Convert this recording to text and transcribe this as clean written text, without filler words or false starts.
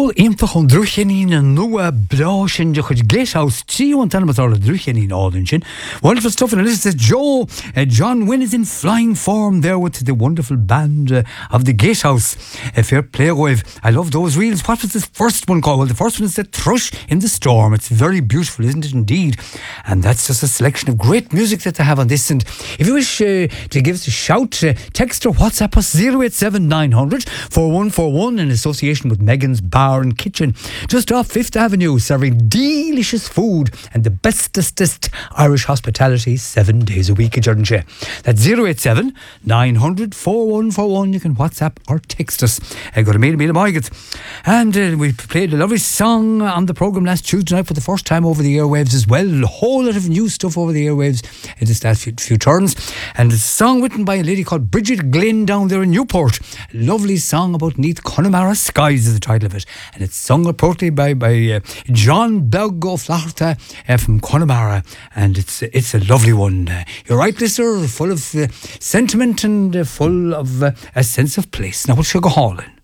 Joel Imtachon Druchenin and Noah Bloshin de Glasshouse, Geo and Telemator Druchenin Audition. Wonderful stuff, and this is Joe. John Wynne is in flying form there with the wonderful band of the Gatehouse. Fair play, Wave. I love those reels. What was this first one called? Well, the first one is The Thrush in the Storm. It's very beautiful, isn't it, indeed? And that's just a selection of great music that they have on this. And if you wish to give us a shout, text or WhatsApp us 087 900 4141 in association with Megan's Bar and Kitchen, just off 5th Avenue, serving delicious food and the bestest Irish hospitality 7 days a week. That's 087 900 4141. You can WhatsApp or text us. Go to Mila Moigans. And we played a lovely song on the programme last Tuesday night for the first time over the airwaves as well. A whole lot of new stuff over the airwaves in this last few turns. And it's a song written by a lady called Bridget Glynn down there in Newport. A lovely song about Neath Connemara Skies is the title of it. And it's sung appropriately by John Bug O'Flaherty from Connemara. And it's a lovely one. You're right, listener, full of sentiment and full of a sense of place. Now, we'll go hauling.